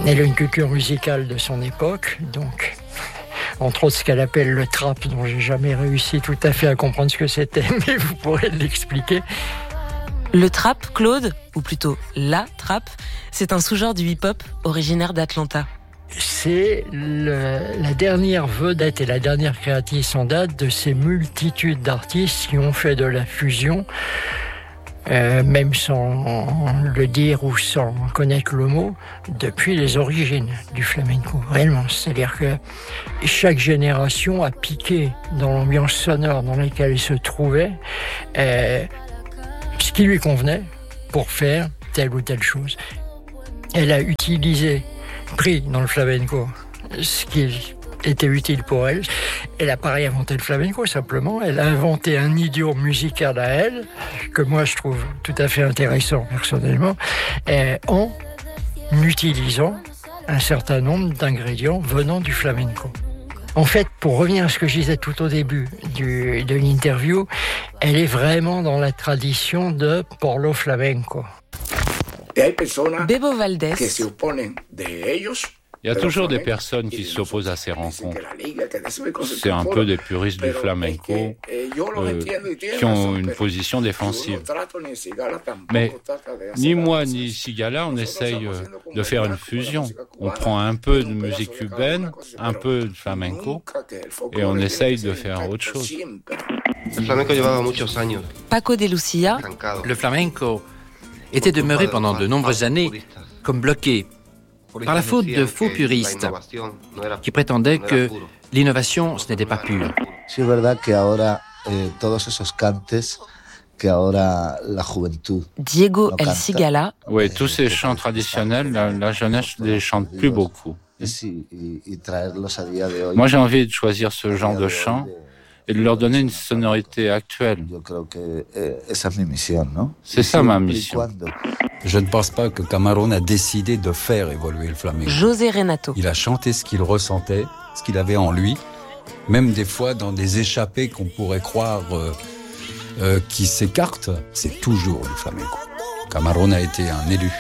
Elle a une culture musicale de son époque, donc entre autres ce qu'elle appelle le trap, dont j'ai jamais réussi tout à fait à comprendre ce que c'était, mais vous pourrez l'expliquer. Le trap, Claude, ou plutôt la trap, c'est un sous-genre du hip-hop originaire d'Atlanta. C'est la dernière vedette et la dernière créatrice en date de ces multitudes d'artistes qui ont fait de la fusion, même sans le dire ou sans connaître le mot, depuis les origines du flamenco, réellement. C'est-à-dire que chaque génération a piqué dans l'ambiance sonore dans laquelle elle se trouvait ce qui lui convenait pour faire telle ou telle chose. Elle a pris dans le flamenco ce qui était utile pour elle. Elle n'a pas réinventé le flamenco, simplement. Elle a inventé un idiome musical à elle, que moi je trouve tout à fait intéressant personnellement, en utilisant un certain nombre d'ingrédients venant du flamenco. En fait, pour revenir à ce que je disais tout au début de l'interview, elle est vraiment dans la tradition de Porlo Flamenco. Bebo Valdés. Il y a toujours des personnes qui s'opposent à ces rencontres. C'est un peu des puristes du flamenco qui ont une position défensive. Mais ni moi ni Sigala, on essaye de faire une fusion. On prend un peu de musique cubaine, un peu de flamenco, et on essaye de faire autre chose. Paco de Lucia. Le flamenco était demeuré pendant de nombreuses années comme bloqué par la faute de faux puristes qui prétendaient que l'innovation, ce n'était pas pur. C'est vrai qu'ahora todos esos cantes que ahora la juventud. Diego El Cigala. Oui, tous ces chants traditionnels, la jeunesse ne les chante plus beaucoup. Moi, j'ai envie de choisir ce genre de chant et de leur donner une sonorité actuelle. C'est ça ma mission. Je ne pense pas que Camarón a décidé de faire évoluer le flamenco. José Renato. Il a chanté ce qu'il ressentait, ce qu'il avait en lui, même des fois dans des échappées qu'on pourrait croire qui s'écartent, c'est toujours du flamenco. Camarón a été un élu.